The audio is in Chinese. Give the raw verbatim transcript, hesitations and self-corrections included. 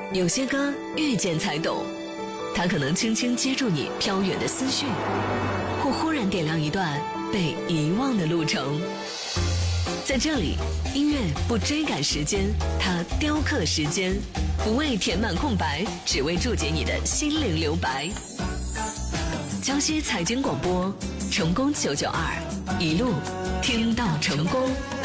有些歌遇见才懂，它可能轻轻接住你飘远的思绪，或忽然点亮一段被遗忘的路程。在这里，音乐不追赶时间，它雕刻时间，不为填满空白，只为注解你的心灵留白。江西财经广播，成功九九二，一路听到成功。